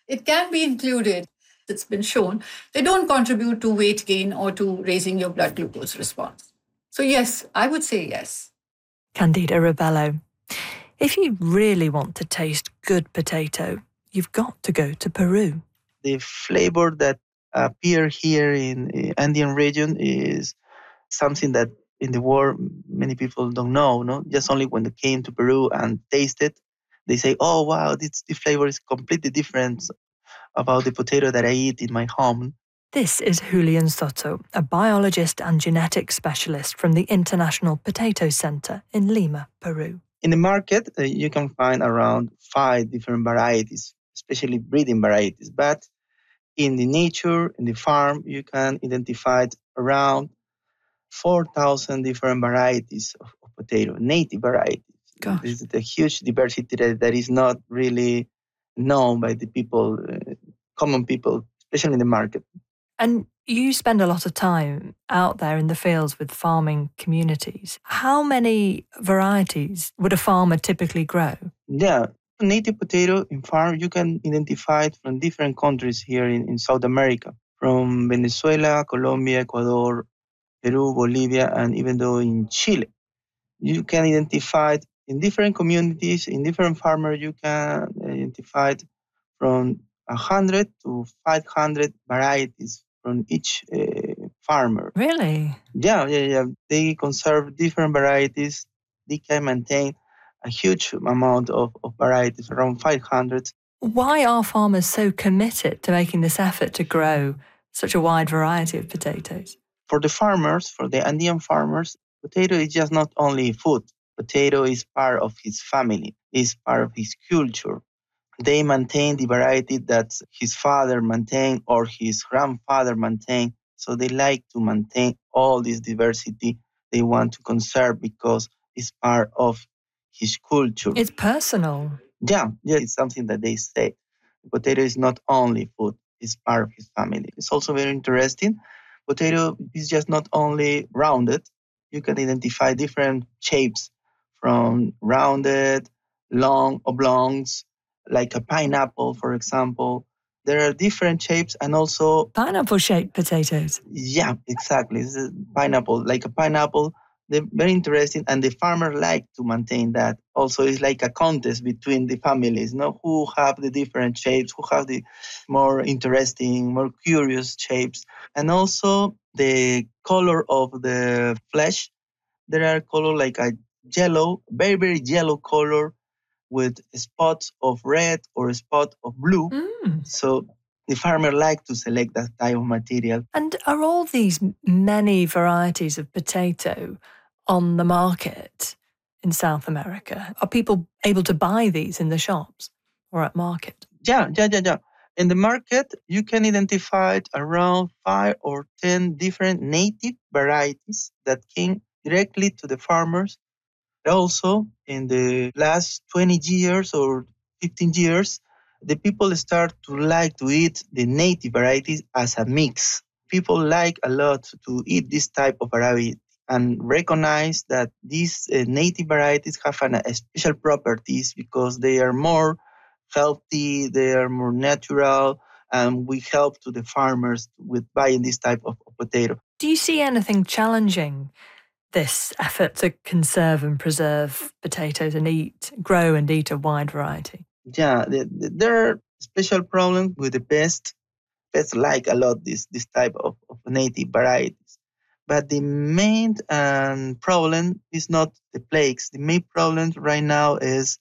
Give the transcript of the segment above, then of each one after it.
It can be included. It's been shown. They don't contribute to weight gain or to raising your blood glucose response. So, yes, I would say yes. Candida Rebello. If you really want to taste good potato, you've got to go to Peru. The flavor that appear here in the Andean region is something that in the world many people don't know. No, just only when they came to Peru and tasted, they say, "Oh wow, the flavor is completely different about the potato that I eat in my home." This is Julian Soto, a biologist and genetics specialist from the International Potato Center in Lima, Peru. In the market, you can find around 5 different varieties, especially breeding varieties. But in the nature, in the farm, you can identify around 4,000 different varieties of potato, native varieties. Gosh. This is a huge diversity that is not really known by the people, common people, especially in the market. And you spend a lot of time out there in the fields with farming communities. How many varieties would a farmer typically grow? Yeah, native potato in farm, you can identify it from different countries here in South America, from Venezuela, Colombia, Ecuador, Peru, Bolivia, and even though in Chile. You can identify it in different communities, in different farmers, you can identify it from 100 to 500 varieties from each farmer. Really? Yeah. They conserve different varieties. They can maintain a huge amount of varieties, around 500. Why are farmers so committed to making this effort to grow such a wide variety of potatoes? For the farmers, for the Andean farmers, potato is just not only food. Potato is part of his family, is part of his culture. They maintain the variety that his father maintained or his grandfather maintained. So they like to maintain all this diversity they want to conserve because it's part of his culture. It's personal. Yeah, it's something that they say. Potato is not only food, it's part of his family. It's also very interesting. Potato is just not only rounded. You can identify different shapes from rounded, long, oblongs, like a pineapple, for example. There are different shapes and also... Pineapple-shaped potatoes. Yeah, exactly. It's a pineapple, like a pineapple. They're very interesting, and the farmer like to maintain that. Also, it's like a contest between the families, who have the different shapes, who have the more interesting, more curious shapes. And also the color of the flesh. There are color like a yellow, very, very yellow color with spots of red or a spot of blue. So the farmer like to select that type of material. And are all these many varieties of potato on the market in South America? Are people able to buy these in the shops or at market? Yeah. In the market, you can identify around 5 or 10 different native varieties that came directly to the farmers. Also, in the last 20 years or 15 years, the people start to like to eat the native varieties as a mix. People like a lot to eat this type of variety and recognize that these native varieties have special properties because they are more healthy, they are more natural, and we help to the farmers with buying this type of potato. Do you see anything challenging this effort to conserve and preserve potatoes and grow and eat a wide variety? Yeah, there are special problems with the pests. Pests like a lot this type of native varieties. But the main problem is not the plagues. The main problem right now is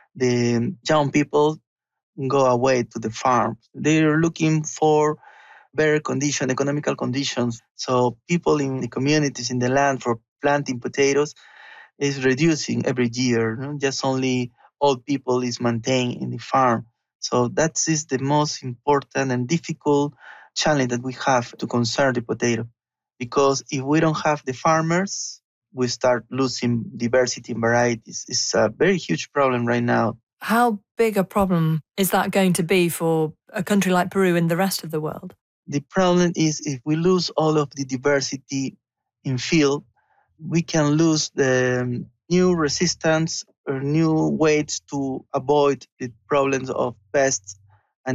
the young people go away to the farm. They're looking for better condition, economical conditions. So people in the communities, in the land for planting potatoes is reducing every year. Just only old people is maintained in the farm. So that is the most important and difficult challenge that we have to conserve the potato. Because if we don't have the farmers, we start losing diversity in varieties. It's a very huge problem right now. How big a problem is that going to be for a country like Peru and the rest of the world? The problem is if we lose all of the diversity in field, we can lose the new resistance or new ways to avoid the problems of pests